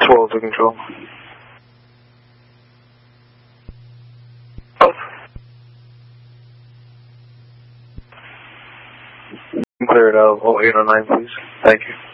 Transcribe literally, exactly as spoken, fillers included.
twelve to control. Oh. Clear it out. oh eight oh nine, please. Thank you.